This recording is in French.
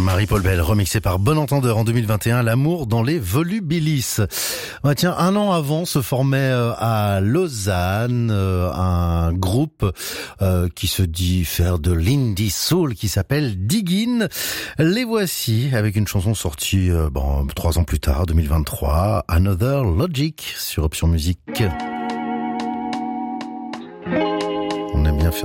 Marie-Paul Bell, remixé par Bon Entendeur en 2021, L'amour dans les volubilis. Ouais, tiens, un an avant se formait à Lausanne un groupe qui se dit faire de l'indie soul qui s'appelle Diggin. Les voici avec une chanson sortie 3 ans plus tard, 2023, Another Logic sur Option Musique. On aime bien faire